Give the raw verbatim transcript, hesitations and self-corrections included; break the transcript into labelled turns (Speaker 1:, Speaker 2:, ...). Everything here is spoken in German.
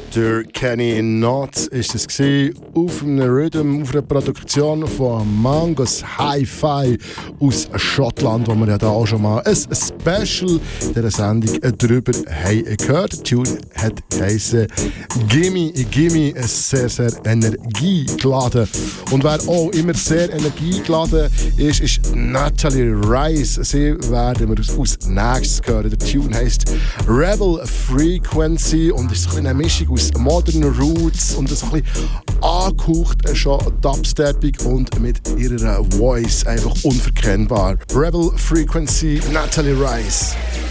Speaker 1: Der Kenny Knott ist es gewesen, auf einem Rhythm, auf einer Produktion von Mangos Hi-Fi aus Schottland, wo wir ja da auch schon mal ein Special dieser Sendung drüber haben gehört. Der Tune hat geheißen «Gimme, Gimme», sehr, sehr energiegeladen. Und wer auch immer sehr energiegeladen ist, ist Natalie Rice. Sie werden wir als nächstes hören. Der Tune heisst «Rebel Frequency» und ist eine Mischung aus Modern Roots und so ein bisschen angehaucht schon dubsteppig und mit ihrer Voice einfach unverkennbar. Rebel Frequency, Natalie Rice.